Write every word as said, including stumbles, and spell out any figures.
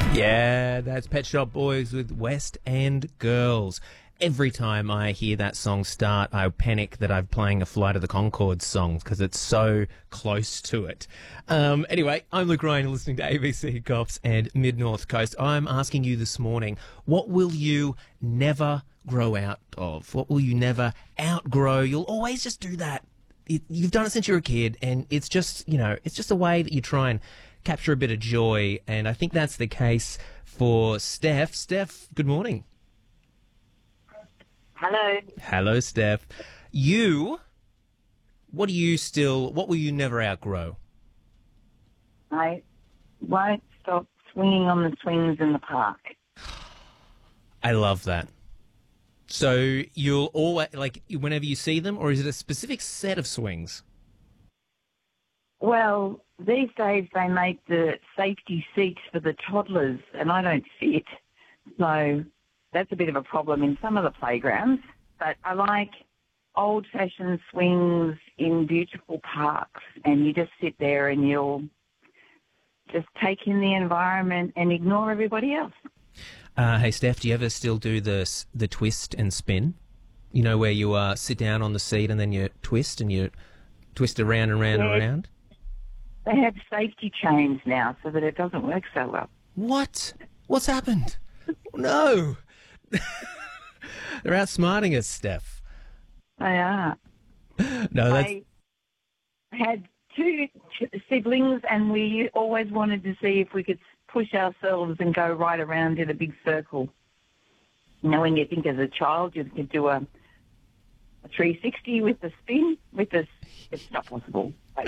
Yeah, that's Pet Shop Boys with West End Girls. Every time I hear that song start, I panic that I'm playing a Flight of the Conchords song because it's so close to it. Um, anyway, I'm Luke Ryan, listening to A B C Cops and Mid-North Coast. I'm asking you this morning, what will you never grow out of? What will you never outgrow? You'll always just do that. It, you've done it since you were a kid, and it's just, you know, it's just a way that you try and capture a bit of joy, and I think that's the case for Steph. Steph, good morning. Hello. Hello, Steph. You, what do you still, what will you never outgrow? I won't stop swinging on the swings in the park. I love that. So you'll always, like, whenever you see them, or is it a specific set of swings? Well, these days they make the safety seats for the toddlers, and I don't fit. So that's a bit of a problem in some of the playgrounds. But I like old-fashioned swings in beautiful parks, and you just sit there and you'll just take in the environment and ignore everybody else. Uh, hey, Steph, do you ever still do the the twist and spin? You know, where you uh, sit down on the seat and then you twist and you twist around and around Yeah. and around? They have safety chains now so that it doesn't work so well. What? What's happened? No. They're outsmarting us, Steph. They are. No, that's... I had two ch- siblings, and we always wanted to see if we could push ourselves and go right around in a big circle. You know, when you think as a child you could do a, a three sixty with the spin, with the, it's not possible.